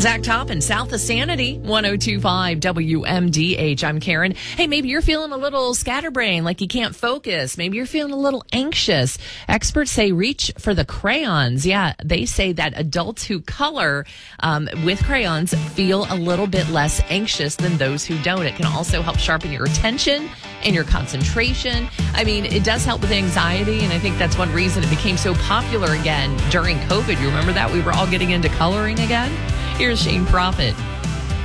Zach Top and South of Sanity, 102.5 WMDH. I'm Karen. Hey, maybe you're feeling a little scatterbrained, like you can't focus. Maybe you're feeling a little anxious. Experts say reach for the crayons. Yeah, they say that adults who color with crayons feel a little bit less anxious than those who don't. It can also help sharpen your attention and your concentration. I mean, it does help with anxiety, and I think that's one reason it became so popular again during COVID. You remember that? We were all getting into coloring again. Here's Shane Prophet.